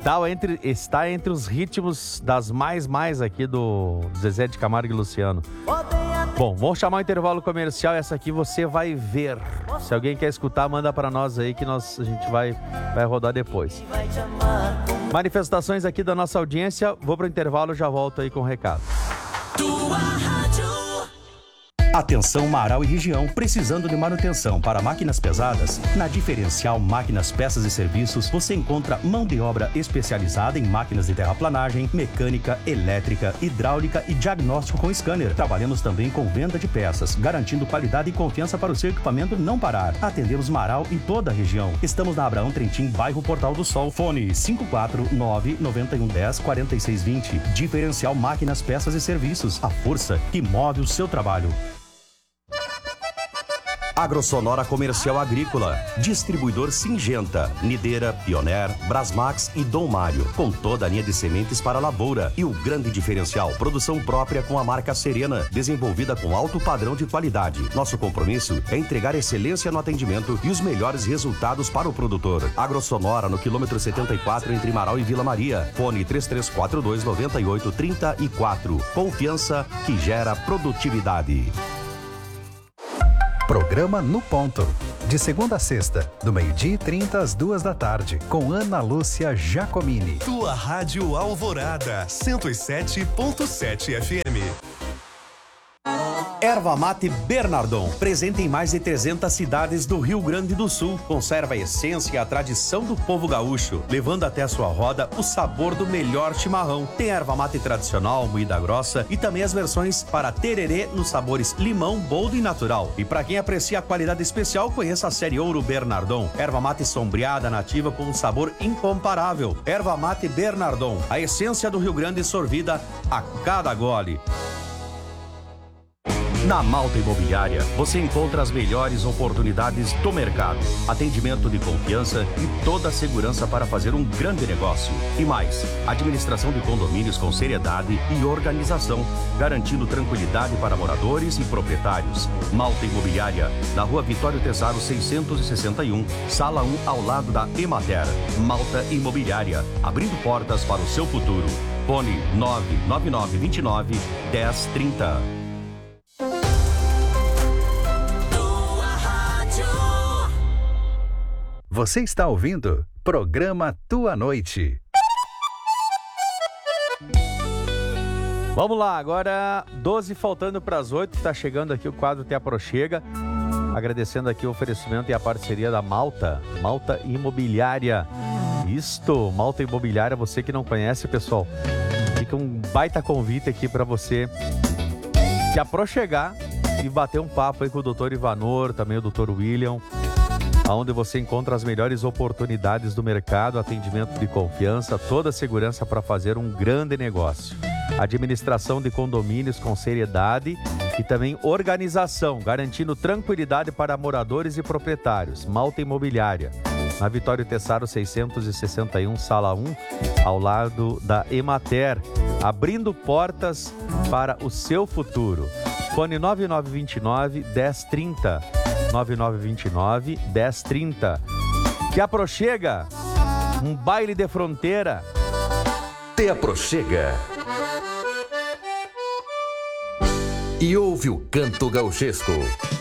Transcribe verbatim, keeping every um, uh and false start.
Está entre, está entre os ritmos das mais mais aqui do Zezé de Camargo e Luciano. Bom, vamos chamar o intervalo comercial. Essa aqui você vai ver. Se alguém quer escutar, manda para nós aí que nós, a gente vai, vai rodar depois. Manifestações aqui da nossa audiência. Vou para o intervalo, já volto aí com o recado. Tua rádio. Atenção Marau e região, precisando de manutenção para máquinas pesadas? Na Diferencial Máquinas, Peças e Serviços, você encontra mão de obra especializada em máquinas de terraplanagem, mecânica, elétrica, hidráulica e diagnóstico com scanner. Trabalhamos também com venda de peças, garantindo qualidade e confiança para o seu equipamento não parar. Atendemos Marau e toda a região. Estamos na Abraão Trentin, bairro Portal do Sol. Fone cinco quatro nove, nove um um zero, quatro seis dois zero. Diferencial Máquinas, Peças e Serviços. A força que move o seu trabalho. Agrosonora Comercial Agrícola, distribuidor Singenta, Nideira, Pioneer, Brasmax e Dom Mário, com toda a linha de sementes para lavoura e o grande diferencial, produção própria com a marca Serena, desenvolvida com alto padrão de qualidade. Nosso compromisso é entregar excelência no atendimento e os melhores resultados para o produtor. Agrosonora no quilômetro setenta e quatro entre Marau e Vila Maria. Fone três três quatro dois, nove oito três quatro. Confiança que gera produtividade. Programa No Ponto. De segunda a sexta, do meio-dia e trinta às duas da tarde, com Ana Lúcia Giacomini. Tua Rádio Alvorada, cento e sete ponto sete F M. Erva Mate Bernardon, presente em mais de trezentas cidades do Rio Grande do Sul. Conserva a essência e a tradição do povo gaúcho, levando até a sua roda o sabor do melhor chimarrão. Tem erva mate tradicional, moída grossa e também as versões para tererê nos sabores limão, boldo e natural. E para quem aprecia a qualidade especial, conheça a série Ouro Bernardon. Erva mate sombreada, nativa, com um sabor incomparável. Erva Mate Bernardon, a essência do Rio Grande sorvida a cada gole. Na Malta Imobiliária, você encontra as melhores oportunidades do mercado, atendimento de confiança e toda a segurança para fazer um grande negócio. E mais, administração de condomínios com seriedade e organização, garantindo tranquilidade para moradores e proprietários. Malta Imobiliária, na Rua Vitório Tesaro seiscentos e sessenta e um, Sala um, ao lado da Emater. Malta Imobiliária, abrindo portas para o seu futuro. Fone nove nove nove dois nove, um zero três zero. Você está ouvindo Programa Tua Noite. Vamos lá, agora doze faltando para as oito, está chegando aqui o quadro Te Aproxega. Agradecendo aqui o oferecimento e a parceria da Malta, Malta Imobiliária. Isto, Malta Imobiliária, você que não conhece, pessoal, fica um baita convite aqui para você se aproxegar e bater um papo aí com o doutor Ivanor, também o doutor William, onde você encontra as melhores oportunidades do mercado, atendimento de confiança, toda a segurança para fazer um grande negócio. Administração de condomínios com seriedade e também organização, garantindo tranquilidade para moradores e proprietários. Malta Imobiliária, na Vitório Tessaro seiscentos e sessenta e um, Sala um, ao lado da Emater, abrindo portas para o seu futuro. Fone nove nove dois nove, um zero três zero. nove nove dois nove, um zero três zero. Te aproxega um baile de fronteira. Te aproxega e ouve o canto gauchesco.